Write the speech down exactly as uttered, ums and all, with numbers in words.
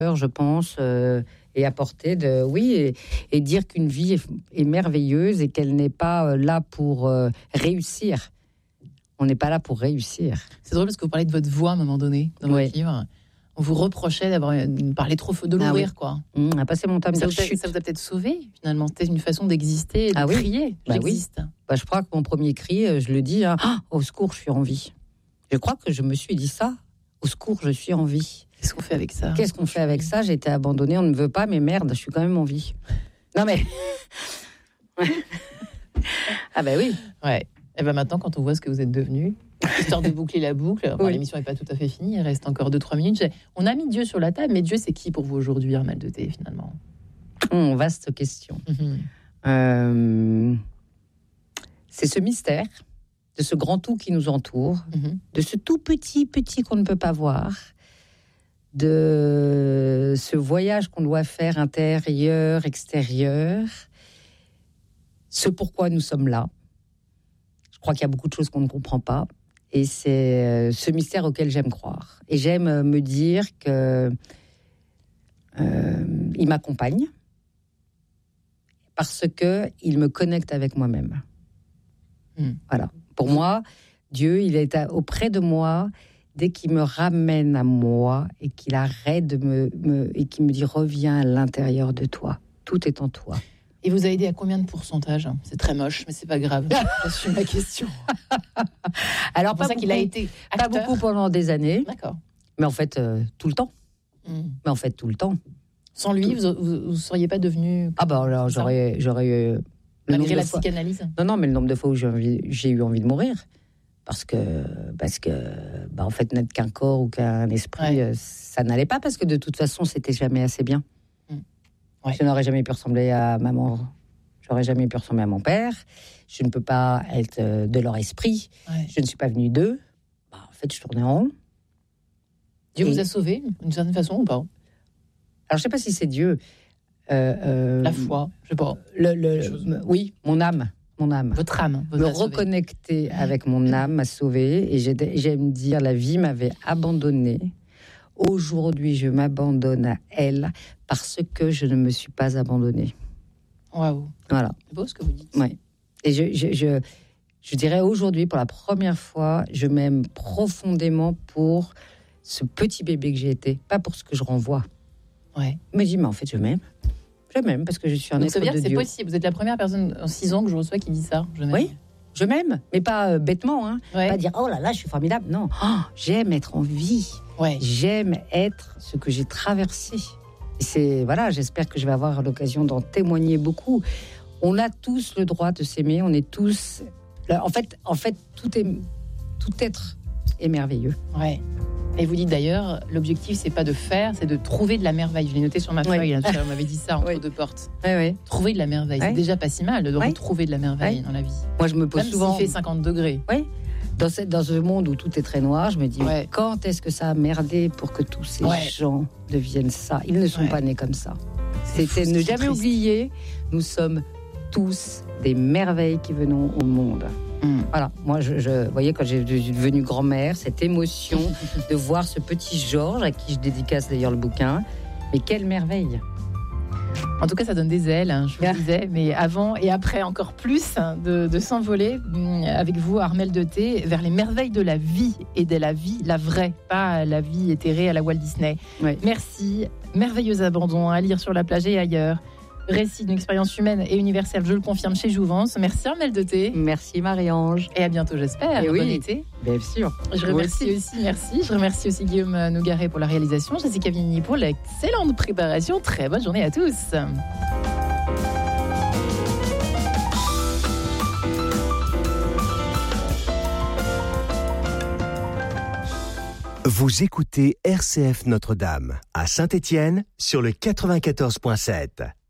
je pense, euh, et apporter de oui et, et dire qu'une vie est, est merveilleuse et qu'elle n'est pas là pour euh, réussir. On n'est pas là pour réussir. C'est drôle parce que vous parlez de votre voix à un moment donné dans oui. votre livre. On vous reprochait d'avoir parlé trop de l'ouvrir, ah oui. quoi. Mmh, on a passé mon temps à me ça, dire vous a, chut. ça vous a peut-être sauvé, finalement. C'était une façon d'exister et de ah oui. crier. Bah J'existe. Oui. Bah, je crois que mon premier cri, je le dis, hein, oh, au secours, je suis en vie. Je crois que je me suis dit ça. Au secours, je suis en vie. Qu'est-ce qu'on fait avec ça ? Qu'est-ce qu'on fait avec ça ? J'ai été abandonnée, on ne me veut pas, mais merde, je suis quand même en vie. Non mais... ah ben oui. Ouais. Et ben maintenant, quand on voit ce que vous êtes devenu, histoire de boucler la boucle, bon, oui. l'émission n'est pas tout à fait finie, il reste encore deux trois minutes. On a mis Dieu sur la table, mais Dieu, c'est qui pour vous aujourd'hui, Armelle de Thé, finalement ? Hum, Vaste question. Mm-hmm. Euh... C'est ce mystère, de ce grand tout qui nous entoure, mm-hmm. de ce tout petit, petit qu'on ne peut pas voir, de ce voyage qu'on doit faire intérieur, extérieur, ce pourquoi nous sommes là. Je crois qu'il y a beaucoup de choses qu'on ne comprend pas. Et c'est ce mystère auquel j'aime croire. Et j'aime me dire que euh, il m'accompagne parce qu'il me connecte avec moi-même. Mmh. Voilà. Pour moi, Dieu, il est auprès de moi dès qu'il me ramène à moi et qu'il arrête de me, me et qu'il me dit reviens à l'intérieur de toi. Tout est en toi. Et vous a aidé à combien de pourcentage ? C'est très moche, mais c'est pas grave. J'assume ma question. Alors, c'est pour ça qu'il a été acteur. Pas beaucoup pendant des années. D'accord. Mais en fait, euh, tout le temps. Mm. Mais en fait, tout le temps. Sans lui, tout... vous ne seriez pas devenu... Ah bah alors, j'aurais... j'aurais euh, Malgré la fois... psychanalyse ? Non, non, mais le nombre de fois où j'ai, envie, j'ai eu envie de mourir. Parce que, parce que bah, en fait, n'être qu'un corps ou qu'un esprit, ouais. euh, ça n'allait pas. Parce que de toute façon, c'était jamais assez bien. Ouais. Je n'aurais jamais pu ressembler à maman, j'aurais jamais pu ressembler à mon père. Je ne peux pas être de leur esprit. Ouais. Je ne suis pas venue d'eux. Bah, en fait, je tournais en rond. Dieu Et... vous a sauvé d'une certaine façon ou pas ? Alors, je ne sais pas si c'est Dieu. Euh, euh, La foi, je sais pas. Le, le, le, oui, mon âme. Mon âme. Votre âme. Me reconnecter sauvé. Avec mon âme m'a sauvée. Et j'aime dire, la vie m'avait abandonnée. Aujourd'hui, je m'abandonne à elle parce que je ne me suis pas abandonnée. Waouh. Voilà. C'est beau ce que vous dites. Oui. Et je, je, je, je dirais aujourd'hui, pour la première fois, je m'aime profondément pour ce petit bébé que j'ai été, pas pour ce que je renvoie. Ouais. Mais je dis, mais en fait, je m'aime. Je m'aime parce que je suis un Donc, être ça veut dire de que c'est Dieu. possible. Vous êtes la première personne en six ans que je reçois qui dit ça. Je oui. Je m'aime, mais pas euh, bêtement, hein. Ouais. Pas dire oh là là, je suis formidable. Non, oh, j'aime être en vie. Ouais. J'aime être ce que j'ai traversé. Et c'est voilà, j'espère que je vais avoir l'occasion d'en témoigner beaucoup. On a tous le droit de s'aimer. On est tous. En fait, en fait, tout est tout être est merveilleux. Ouais. Et vous dites d'ailleurs, l'objectif, c'est pas de faire, c'est de trouver de la merveille. Je l'ai noté sur ma oui. feuille, là, on m'avait dit ça entre oui. deux portes. Oui, oui. Trouver de la merveille, oui. c'est déjà pas si mal de oui. trouver de la merveille oui. dans la vie. Moi, je me pose Même souvent... s'il fait cinquante degrés. Oui, dans, cette, dans ce monde où tout est très noir, je me dis, ouais. quand est-ce que ça a merdé pour que tous ces ouais. gens deviennent ça ? Ils ne sont ouais. pas nés comme ça. C'est C'était fou, ne c'est jamais triste. oublier, nous sommes tous des merveilles qui venons au monde. Mmh. Voilà, moi, je, je voyez, quand j'ai devenu grand-mère, cette émotion de voir ce petit Georges, à qui je dédicace d'ailleurs le bouquin, mais quelle merveille! En tout cas, ça donne des ailes, hein, je vous le disais, mais avant et après encore plus, hein, de, de s'envoler avec vous, Armelle de Thé, vers les merveilles de la vie et de la vie, la vraie, pas la vie éthérée à la Walt Disney. Oui. Merci, merveilleux abandon à lire sur la plage et ailleurs. Récit d'une expérience humaine et universelle, je le confirme, chez Jouvence. Merci Armelle de Thé. Merci Marie-Ange. Et à bientôt, j'espère. Et bon oui, été. Bien sûr. Je remercie aussi. aussi, merci. Je remercie aussi Guillaume Nougaret pour la réalisation, Jessica Vigny pour l'excellente préparation. Très bonne journée à tous. Vous écoutez R C F Notre-Dame à Saint-Étienne sur le quatre-vingt-quatorze virgule sept.